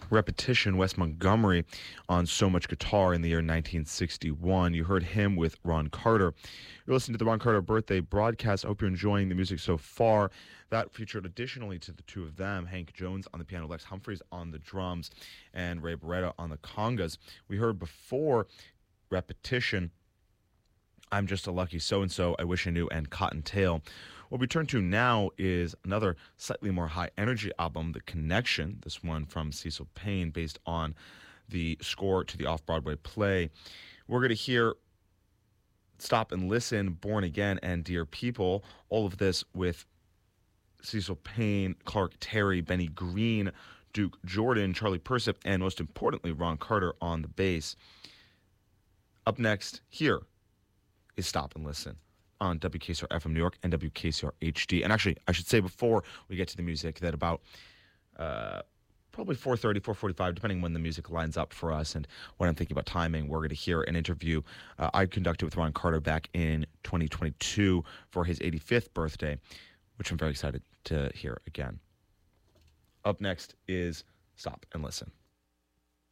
Repetition, Wes Montgomery, on So Much Guitar in the year 1961. You heard him with Ron Carter. You're listening to the Ron Carter Birthday broadcast. I hope you're enjoying the music so far. That featured additionally to the two of them, Hank Jones on the piano, Lex Humphreys on the drums, and Ray Barretto on the congas. We heard before Repetition, I'm Just a Lucky So-and-So, I Wish I Knew, and Cottontail. What we turn to now is another slightly more high-energy album, The Connection, this one from Cecil Payne, based on the score to the off-Broadway play. We're going to hear Stop and Listen, Born Again, and Dear People, all of this with Cecil Payne, Clark Terry, Benny Green, Duke Jordan, Charlie Persip, and most importantly, Ron Carter on the bass. Up next, here is Stop and Listen on WKCR FM New York and WKCR HD. And actually, I should say before we get to the music that about probably 4:30, 4:45, depending when the music lines up for us and when I'm thinking about timing, we're going to hear an interview I conducted with Ron Carter back in 2022 for his 85th birthday, which I'm very excited to hear again. Up next is Stop and Listen.